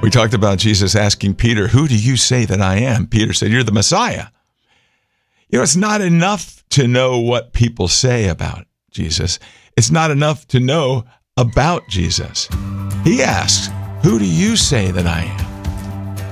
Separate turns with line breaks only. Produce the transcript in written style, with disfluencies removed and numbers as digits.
We talked about Jesus asking Peter, "Who do you say that I am?" Peter said, "You're the Messiah." It's not enough to know what people say about Jesus. It's not enough to know about Jesus. He asks, "Who do you say that I am?"